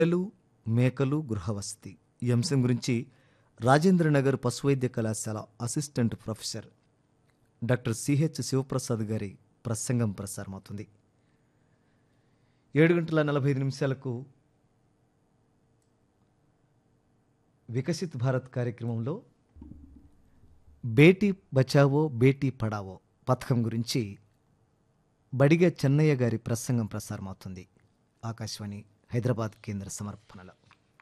గొర్రెలు, మేకలు, గృహవసతి ఈ అంశం గురించి రాజేంద్రనగర్ పశువైద్య కళాశాల assistant professor doctor CH Sivaprasad గారి ప్రసంగం ప్రసారమవుతుంది. 7:45 వికసిత్ భారత్ కార్యక్రమంలో బేటీ బచావో బేటీ పడావో పథకం గురించి బడిగ చెన్నయ్య గారి ప్రసంగం ప్రసారమవుతుంది. ఆకాశవాణి హైదరాబాద్ కేంద్ర సమర్పణలో.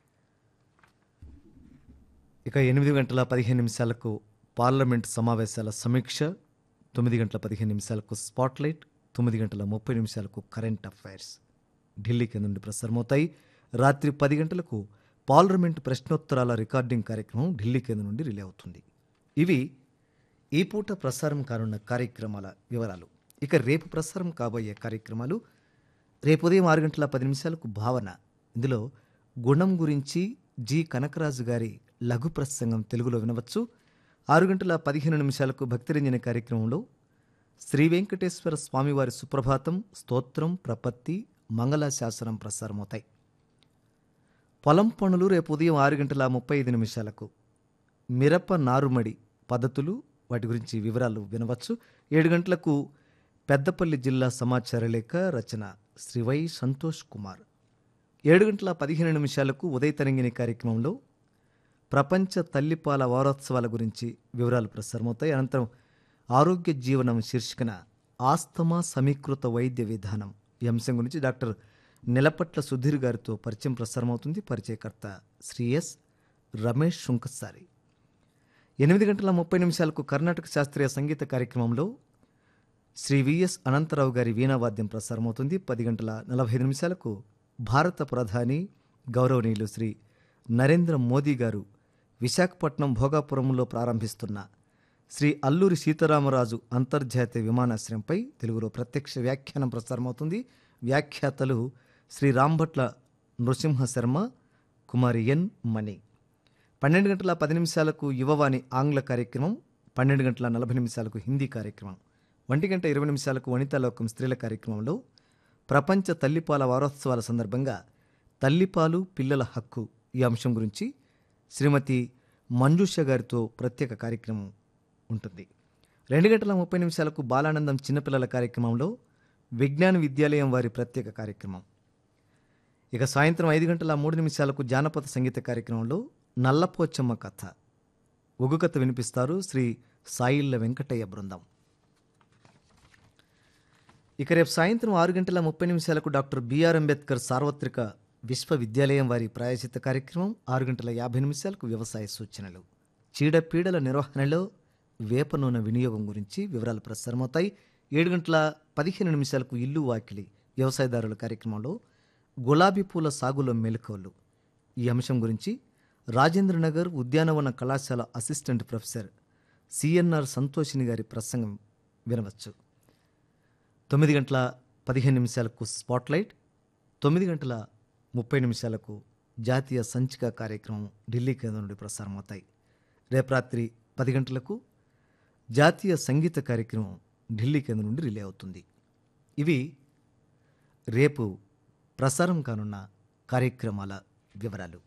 ఇక 8:15 పార్లమెంట్ సమావేశాల సమీక్ష, 9:15 స్పాట్లైట్, 9:30 కరెంట్ అఫైర్స్ ఢిల్లీ కేంద్రం నుండి ప్రసారమవుతాయి. రాత్రి 10 గంటలకు పార్లమెంట్ ప్రశ్నోత్తరాల రికార్డింగ్ కార్యక్రమం ఢిల్లీ కేంద్రం నుండి రిలే అవుతుంది. ఇవి ఈ పూట ప్రసారం కానున్న కార్యక్రమాల వివరాలు. ఇక రేపు ప్రసారం కాబోయే కార్యక్రమాలు: రేపు ఉదయం 6:10 భావన, ఇందులో గుణం గురించి జి కనకరాజు గారి లఘు ప్రసంగం తెలుగులో వినవచ్చు. 6:15 భక్తిరంజన కార్యక్రమంలో శ్రీ వెంకటేశ్వర స్వామివారి సుప్రభాతం, స్తోత్రం, ప్రపత్తి, మంగళాశాసనం ప్రసారమవుతాయి. పొలం పనులు రేపు ఉదయం 6:35 మిరప నారుమడి పద్ధతులు, వాటి గురించి వివరాలు వినవచ్చు. 7 గంటలకు పెద్దపల్లి జిల్లా సమాచార లేఖ, రచన శ్రీ వై సంతోష్ కుమార్. 7:15 ఉదయ తరంగిణి కార్యక్రమంలో ప్రపంచ తల్లిపాల వారోత్సవాల గురించి వివరాలు ప్రసారమవుతాయి. అనంతరం ఆరోగ్య జీవనం శీర్షికన ఆస్తమా సమీకృత వైద్య విధానం ఈ అంశం గురించి డాక్టర్ నిలపట్ల సుధీర్ గారితో పరిచయం ప్రసారమవుతుంది. పరిచయకర్త శ్రీ ఎస్ రమేష్ శుంకసారి. 8:30 కర్ణాటక శాస్త్రీయ సంగీత కార్యక్రమంలో శ్రీ విఎస్ అనంతరావు గారి వీణావాద్యం ప్రసారమవుతుంది. 10:45 భారత ప్రధాని గౌరవనీయులు శ్రీ నరేంద్ర మోదీ గారు విశాఖపట్నం భోగాపురంలో ప్రారంభిస్తున్న శ్రీ అల్లూరి సీతారామరాజు అంతర్జాతీయ విమానాశ్రయంపై తెలుగులో ప్రత్యక్ష వ్యాఖ్యానం ప్రసారమవుతుంది. వ్యాఖ్యాతలు శ్రీ రాంభట్ల నృసింహ శర్మ, కుమారి ఎన్ మణి. 12:10 యువవాణి ఆంగ్ల కార్యక్రమం, 12:40 హిందీ కార్యక్రమం. 1:20 వనితాలోకం స్త్రీల కార్యక్రమంలో ప్రపంచ తల్లిపాల వారోత్సవాల సందర్భంగా తల్లిపాలు పిల్లల హక్కు ఈ అంశం గురించి శ్రీమతి మంజుష గారితో ప్రత్యేక కార్యక్రమం ఉంటుంది. 2:30 బాలానందం చిన్నపిల్లల కార్యక్రమంలో విజ్ఞాన విద్యాలయం వారి ప్రత్యేక కార్యక్రమం. ఇక సాయంత్రం 5:03 జానపద సంగీత కార్యక్రమంలో నల్లపోచమ్మ కథ, ఒగ్గు కథ వినిపిస్తారు శ్రీ సాయిళ్ళ వెంకటయ్య బృందం. ఇక రేపు సాయంత్రం 6:30 డాక్టర్ బిఆర్ అంబేద్కర్ సార్వత్రిక విశ్వవిద్యాలయం వారి ప్రాయశ్చిత్త కార్యక్రమం. 6:50 వ్యవసాయ సూచనలు, చీడపీడల నిర్వహణలో వేప నూనె వినియోగం గురించి వివరాలు ప్రసారమవుతాయి. 7:15 ఇల్లు వాకిలి వ్యవసాయదారుల కార్యక్రమంలో గులాబీ పూల సాగులో మెలకువలు ఈ అంశం గురించి రాజేంద్రనగర్ ఉద్యానవన కళాశాల అసిస్టెంట్ ప్రొఫెసర్ సిఎన్ఆర్ సంతోషిని గారి ప్రసంగం వినవచ్చు. 9:15 స్పాట్లైట్, 9:30 జాతీయ సంచిక కార్యక్రమం ఢిల్లీ కేంద్రం నుండి ప్రసారమవుతాయి. రేపు రాత్రి 10 గంటలకు జాతీయ సంగీత కార్యక్రమం ఢిల్లీ కేంద్రం నుండి రిలే అవుతుంది. ఇవి రేపు ప్రసారం కానున్న కార్యక్రమాల వివరాలు.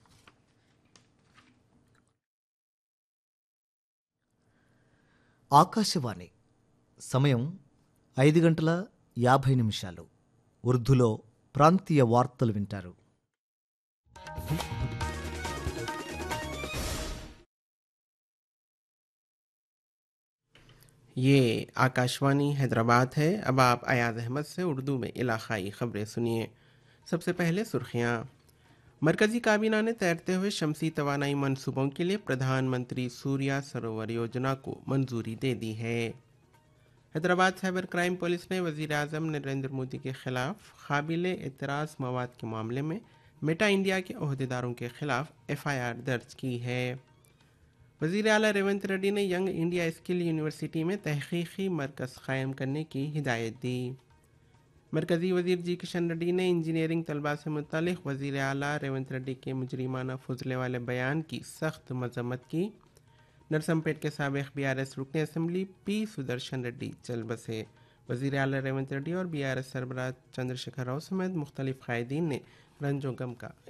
ఆకాశవాణి సమయం 5:50 ఉర్దూలో ప్రాంతీయ వార్తలు వింటారు. ये आकाशवाणी हैदराबाद है। अब आप अयाज अहमद से उर्दू में इलाकाई खबरें सुनिए। सबसे पहले सुर्खियाँ। मरकज़ी काबीना ने तैरते हुए शमसी तवानाई मंसूबों के लिए प्रधानमंत्री सूर्या सरोवर योजना को मंजूरी दे दी है। हैदराबाद साइबर क्राइम पुलिस ने वज़ीर आज़म नरेंद्र मोदी के खिलाफ काबिल एतराज़ मवाद के मामले में मेटा इंडिया के अहदेदारों के खिलाफ FIR दर्ज की है। वज़ीर आला रेवंत रेड्डी ने यंग इंडिया स्किल यूनिवर्सिटी में तहकीकी मरकज़ कायम करने की हिदायत दी। मरकज़ी वज़ीर जी किशन रेड्डी ने इंजीनियरिंग तलबा से मुतालिक वज़ीर आला रेवंत रेड्डी के मुजरिमाना फुजले वाले बयान की सख्त मजम्मत की। नरसमपेट के साबिक़ BRS रुकन असम्बली P सुदर्शन रेड्डी चल बसे। वज़ीर आला रेवंत रेड्डी और BRS सरबराह चंद्रशेखर राव समेत मुख्तलिफ कायदीन ने रंजो गम का